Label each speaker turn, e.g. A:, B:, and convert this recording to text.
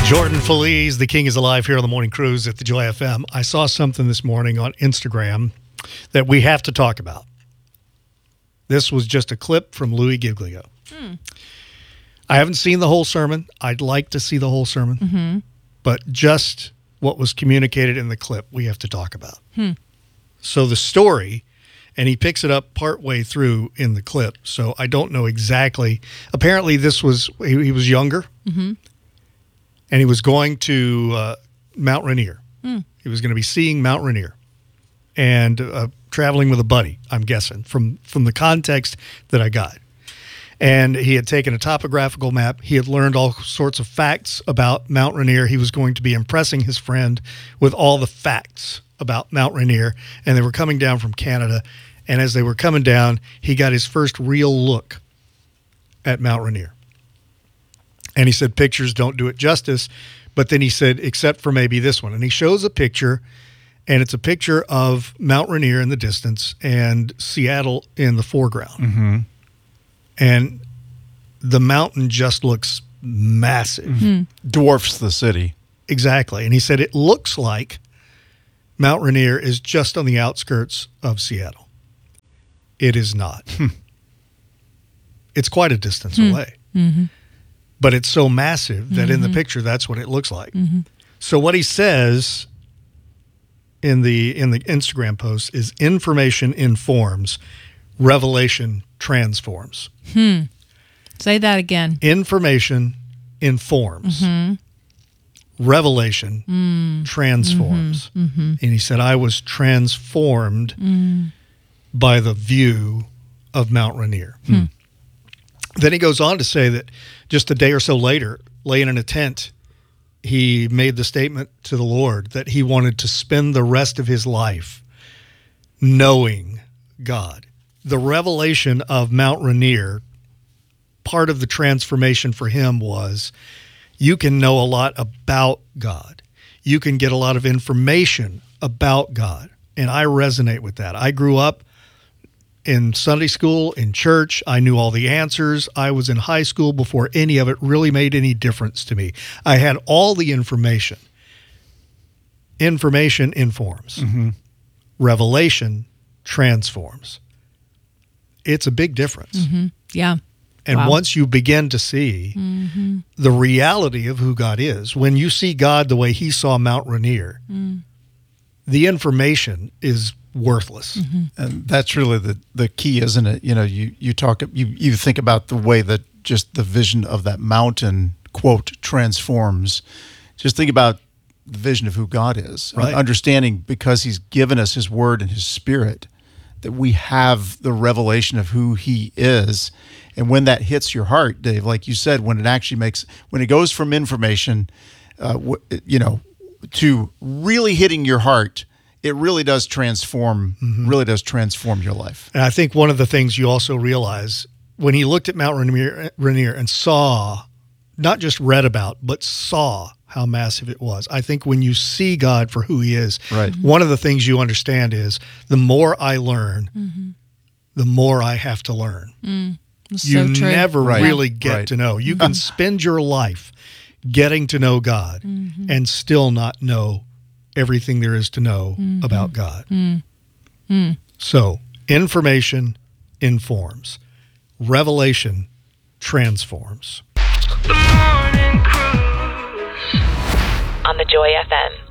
A: Jordan Feliz, The King is Alive here on the Morning Cruise at the Joy FM. I saw something this morning on Instagram that we have to talk about. This was just a clip from Louis Giglio. I haven't seen the whole sermon. I'd like to see the whole sermon. But just what was communicated in the clip, we have to talk about. So the story, and he picks it up partway through in the clip, so I don't know exactly. Apparently he was younger. And he was going to Mount Rainier. He was going to be seeing Mount Rainier and traveling with a buddy, I'm guessing, from the context that I got. And he had taken a topographical map. He had learned all sorts of facts about Mount Rainier. He was going to be impressing his friend with all the facts about Mount Rainier. And they were coming down from Canada. And as they were coming down, he got his first real look at Mount Rainier. And he said, pictures don't do it justice. But then he said, except for maybe this one. And he shows a picture, and it's a picture of Mount Rainier in the distance and Seattle in the foreground. And the mountain just looks massive.
B: Dwarfs the city.
A: Exactly. And he said, it looks like Mount Rainier is just on the outskirts of Seattle. It is not. It's quite a distance away. But it's so massive that in the picture, that's what it looks like. So what he says in the Instagram post is information informs, revelation transforms.
C: Say that again.
A: Information informs, revelation transforms. And he said, I was transformed by the view of Mount Rainier. Then he goes on to say that just a day or so later, laying in a tent, he made the statement to the Lord that he wanted to spend the rest of his life knowing God. The revelation of Mount Rainier, part of the transformation for him was you can know a lot about God. You can get a lot of information about God. And I resonate with that. I grew up in Sunday school, in church. I knew all the answers. I was in high school before any of it really made any difference to me. I had all the information. Information informs. Revelation transforms. It's a big difference.
C: Yeah.
A: And once you begin to see the reality of who God is, when you see God the way he saw Mount Rainier, the information is worthless.
B: And that's really the key, isn't it? You know, you think about the way that just the vision of that mountain, quote, transforms. Just think about the vision of who God is.
A: Right.
B: Understanding, because he's given us his word and his spirit, that we have the revelation of who he is. And when that hits your heart, Dave, like you said, when it goes from information, to really hitting your heart, it really does transform. Really does transform your life.
A: And I think one of the things you also realize when he looked at Mount Rainier and saw, not just read about, but saw how massive it was. I think when you see God for who he is, one of the things you understand is the more I learn, the more I have to learn. You never really get to know. You can spend your life getting to know God and still not know everything there is to know about God. So information informs. Revelation transforms.
D: The Morning Cruise on the Joy FM.